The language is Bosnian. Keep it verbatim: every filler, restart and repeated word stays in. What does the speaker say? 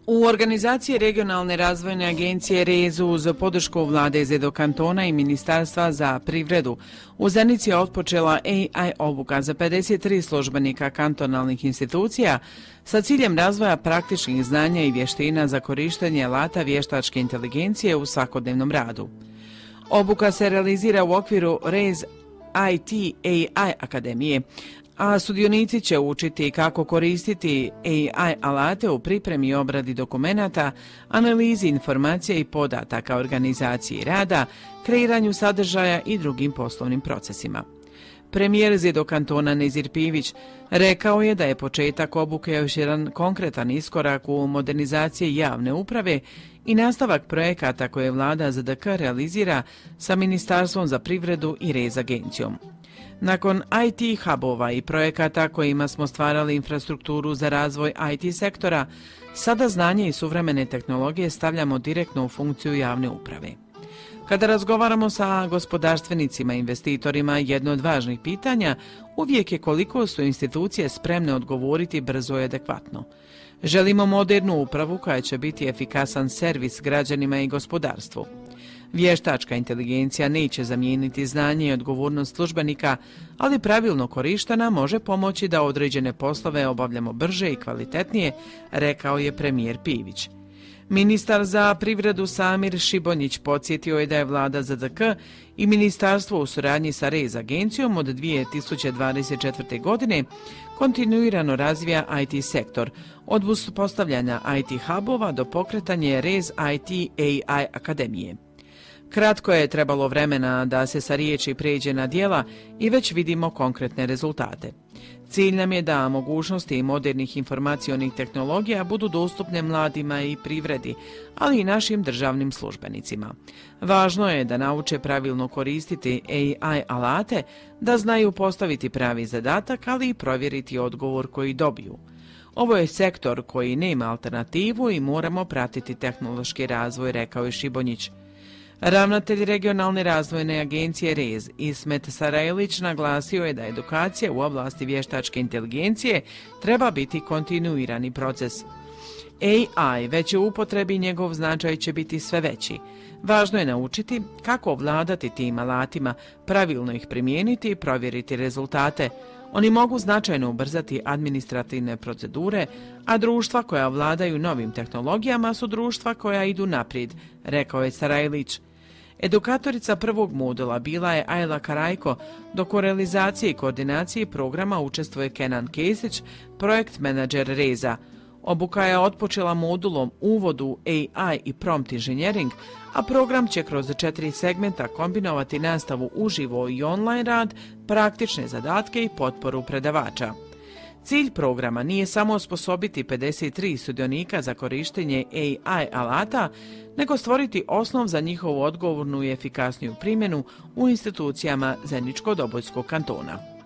U organizaciji Regionalne razvojne agencije REZ uz podršku vlade Zedo kantona i Ministarstva za privredu u Zenici je otpočela A I obuka za pedeset tri službenika kantonalnih institucija sa ciljem razvoja praktičnih znanja i vještina za korištenje alata vještačke inteligencije u svakodnevnom radu. Obuka se realizira u okviru REZ I T A I Akademije, a sudionici će učiti kako koristiti A I alate u pripremi i obradi dokumenata, analizi informacija i podataka, organizaciji rada, kreiranju sadržaja i drugim poslovnim procesima. Premijer Zedo kantona Nezir Pivić rekao je da je početak obuke još jedan konkretan iskorak u modernizaciji javne uprave i nastavak projekata koje vlada Z D K realizira sa Ministarstvom za privredu i REZ agencijom. Nakon I T hubova i projekata kojima smo stvarali infrastrukturu za razvoj I T sektora, sada znanje i suvremene tehnologije stavljamo direktno u funkciju javne uprave. Kada razgovaramo sa gospodarstvenicima i investitorima, jedno od važnih pitanja uvijek je koliko su institucije spremne odgovoriti brzo i adekvatno. Želimo modernu upravu koja će biti efikasan servis građanima i gospodarstvu. Vještačka inteligencija neće zamijeniti znanje i odgovornost službenika, ali pravilno korištena može pomoći da određene poslove obavljamo brže i kvalitetnije, rekao je premijer Pivić. Ministar za privredu Samir Šibonjić podsjetio je da je vlada Z D K i ministarstvo u suradnji sa REZ agencijom od dvije tisuće dvadeset četvrte. godine kontinuirano razvija I T sektor, od uspostavljanja I T hubova do pokretanja REZ I T A I Akademije. Kratko je trebalo vremena da se sa riječi pređe na djela i već vidimo konkretne rezultate. Cilj nam je da mogućnosti modernih informacionih tehnologija budu dostupne mladima i privredi, ali i našim državnim službenicima. Važno je da nauče pravilno koristiti A I alate, da znaju postaviti pravi zadatak, ali i provjeriti odgovor koji dobiju. Ovo je sektor koji nema alternativu i moramo pratiti tehnološki razvoj, rekao je Šibonjić. Ravnatelj Regionalne razvojne agencije REZ Ismet Sarajlić naglasio je da edukacija u oblasti vještačke inteligencije treba biti kontinuirani proces. A I već u upotrebi, njegov značaj će biti sve veći. Važno je naučiti kako ovladati tim alatima, pravilno ih primijeniti i provjeriti rezultate. Oni mogu značajno ubrzati administrativne procedure, a društva koja vladaju novim tehnologijama su društva koja idu naprijed, rekao je Sarajlić. Edukatorica prvog modula bila je Ajla Karajko, dok u realizaciji i koordinaciji programa učestvuje Kenan Kesić, projekt menadžer REZ-a. Obuka je otpočela modulom Uvodu A I i Prompt Engineering, a program će kroz četiri segmenta kombinovati nastavu uživo i online rad, praktične zadatke i potporu predavača. Cilj programa nije samo osposobiti pedeset tri sudionika za korištenje A I alata, nego stvoriti osnov za njihovu odgovornu i efikasniju primjenu u institucijama Zeničko-Dobojskog kantona.